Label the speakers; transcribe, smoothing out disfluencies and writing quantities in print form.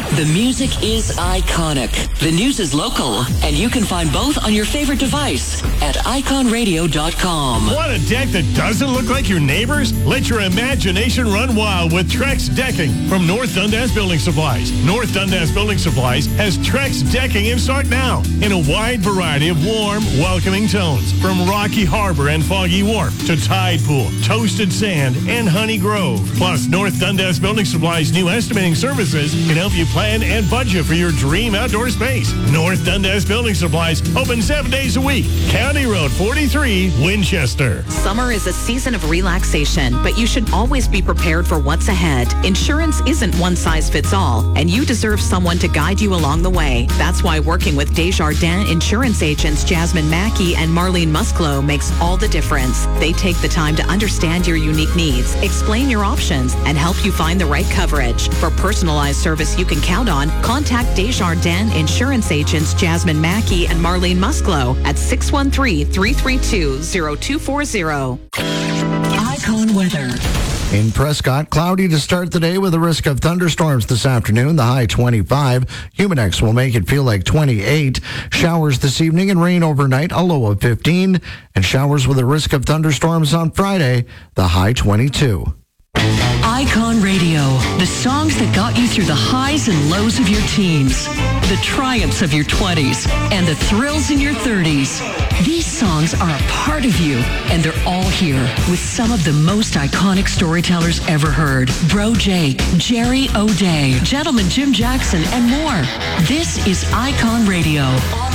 Speaker 1: The music is iconic. The news is local. And you can find both on your favorite device at iconradio.com.
Speaker 2: Want a deck that doesn't look like your neighbor's? Let your imagination run wild with Trex Decking from North Dundas Building Supplies. North Dundas Building Supplies has Trex Decking in stock now in a wide variety of warm, welcoming tones. From Rocky Harbor and Foggy Wharf to Tide Pool, Toasted Sand, and Honey Grove. Plus, North Dundas Building Supplies' new estimating services can help you plan and budget for your dream outdoor space. North Dundas Building Supplies open 7 days a week. County Road 43, Winchester.
Speaker 3: Summer is a season of relaxation, but you should always be prepared for what's ahead. Insurance isn't one size fits all, and you deserve someone to guide you along the way. That's why working with Desjardins insurance agents Jasmine Mackey and Marlene Musclo makes all the difference. They take the time to understand your unique needs, explain your options, and help you find the right coverage. For personalized service you can count on, contact Desjardins insurance agents Jasmine Mackey and Marlene Musclo at 613-332-0240.
Speaker 1: Icon weather.
Speaker 4: In Prescott, cloudy to start the day with a risk of thunderstorms this afternoon, the high 25. Humidex will make it feel like 28. Showers this evening and rain overnight, a low of 15. And showers with a risk of thunderstorms on Friday, the high 22.
Speaker 1: Icon Radio, the songs that got you through the highs and lows of your teens, the triumphs of your 20s, and the thrills in your 30s. These songs are a part of you, and they're all here with some of the most iconic storytellers ever heard. Bro Jake, Jerry O'Day, Gentleman Jim Jackson, and more. This is Icon Radio on